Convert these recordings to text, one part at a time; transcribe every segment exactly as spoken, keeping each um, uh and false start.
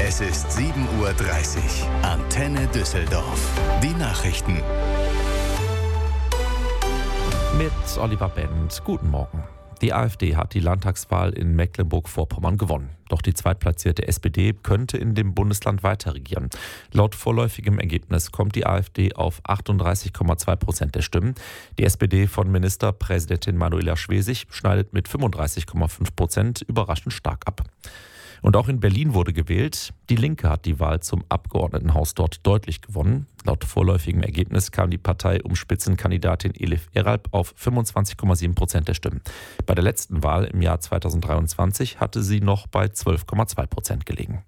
Es ist sieben Uhr dreißig. Antenne Düsseldorf. Die Nachrichten. Mit Oliver Bent. Guten Morgen. Die AfD hat die Landtagswahl in Mecklenburg-Vorpommern gewonnen. Doch die zweitplatzierte S P D könnte in dem Bundesland weiter regieren. Laut vorläufigem Ergebnis kommt die AfD auf achtunddreißig Komma zwei Prozent der Stimmen. Die S P D von Ministerpräsidentin Manuela Schwesig schneidet mit fünfunddreißig Komma fünf Prozent überraschend stark ab. Und auch in Berlin wurde gewählt. Die Linke hat die Wahl zum Abgeordnetenhaus dort deutlich gewonnen. Laut vorläufigem Ergebnis kam die Partei um Spitzenkandidatin Elif Eralp auf fünfundzwanzig Komma sieben Prozent der Stimmen. Bei der letzten Wahl im Jahr zweitausenddreiundzwanzig hatte sie noch bei zwölf Komma zwei Prozent gelegen.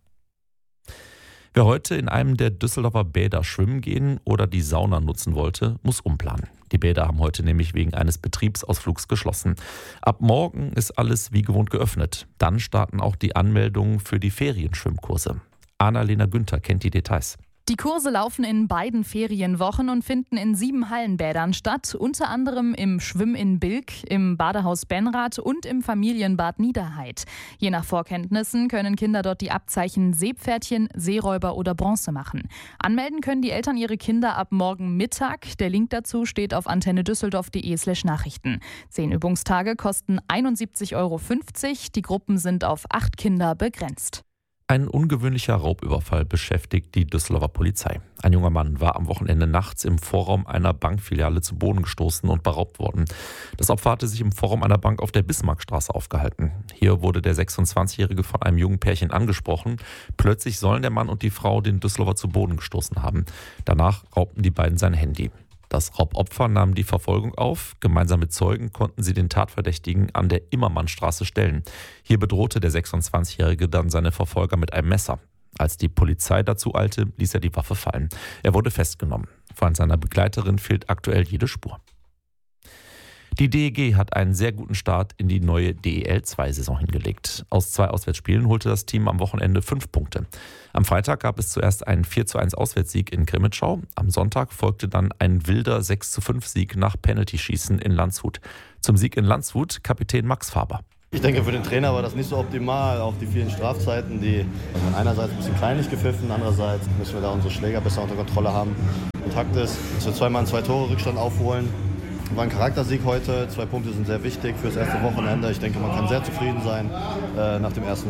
Wer heute in einem der Düsseldorfer Bäder schwimmen gehen oder die Sauna nutzen wollte, muss umplanen. Die Bäder haben heute nämlich wegen eines Betriebsausflugs geschlossen. Ab morgen ist alles wie gewohnt geöffnet. Dann starten auch die Anmeldungen für die Ferienschwimmkurse. Annalena Günther kennt die Details. Die Kurse laufen in beiden Ferienwochen und finden in sieben Hallenbädern statt, unter anderem im Schwimm in Bilk, im Badehaus Benrath und im Familienbad Niederheid. Je nach Vorkenntnissen können Kinder dort die Abzeichen Seepferdchen, Seeräuber oder Bronze machen. Anmelden können die Eltern ihre Kinder ab morgen Mittag. Der Link dazu steht auf antennedüsseldorf.de slash Nachrichten. Zehn Übungstage kosten einundsiebzig Euro fünfzig. Die Gruppen sind auf acht Kinder begrenzt. Ein ungewöhnlicher Raubüberfall beschäftigt die Düsseldorfer Polizei. Ein junger Mann war am Wochenende nachts im Vorraum einer Bankfiliale zu Boden gestoßen und beraubt worden. Das Opfer hatte sich im Vorraum einer Bank auf der Bismarckstraße aufgehalten. Hier wurde der sechsundzwanzigjährige von einem jungen Pärchen angesprochen. Plötzlich sollen der Mann und die Frau den Düsseldorfer zu Boden gestoßen haben. Danach raubten die beiden sein Handy. Das Raubopfer nahm die Verfolgung auf. Gemeinsam mit Zeugen konnten sie den Tatverdächtigen an der Immermannstraße stellen. Hier bedrohte der sechsundzwanzigjährige dann seine Verfolger mit einem Messer. Als die Polizei dazu eilte, ließ er die Waffe fallen. Er wurde festgenommen. Von seiner Begleiterin fehlt aktuell jede Spur. Die D E G hat einen sehr guten Start in die neue D E L zwei Saison hingelegt. Aus zwei Auswärtsspielen holte das Team am Wochenende fünf Punkte. Am Freitag gab es zuerst einen vier zu eins Auswärtssieg in Grimmitschau. Am Sonntag folgte dann ein wilder sechs zu fünf Sieg nach Penaltyschießen in Landshut. Zum Sieg in Landshut Kapitän Max Faber. Ich denke, für den Trainer war das nicht so optimal, auch die vielen Strafzeiten, die einerseits ein bisschen kleinlich gepfiffen, andererseits müssen wir da unsere Schläger besser unter Kontrolle haben. Takt ist, dass wir zweimal einen Zwei-Tore-Rückstand aufholen. War ein Charaktersieg heute, zwei Punkte sind sehr wichtig für das erste Wochenende. Ich denke, man kann sehr zufrieden sein äh, nach dem ersten